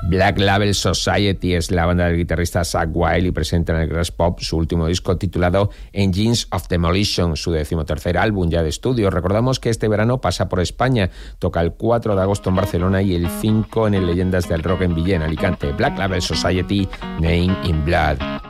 Black Label Society es la banda del guitarrista Zakk Wylde y presenta en el Graspop su último disco titulado Engines of Demolition, su 13º álbum ya de estudio. Recordamos que este verano pasa por España, toca el 4 de agosto en Barcelona y el 5 en el Leyendas del Rock en Villena, Alicante. Black Label Society, Name in Blood.